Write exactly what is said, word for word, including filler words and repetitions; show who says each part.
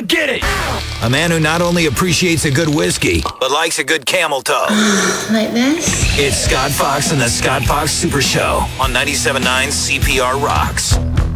Speaker 1: get it. A man who not only appreciates a good whiskey, but likes a good camel toe.
Speaker 2: Like this?
Speaker 1: It's Scott Fox and the Scott Fox Super Show on ninety-seven point nine C P R Rocks.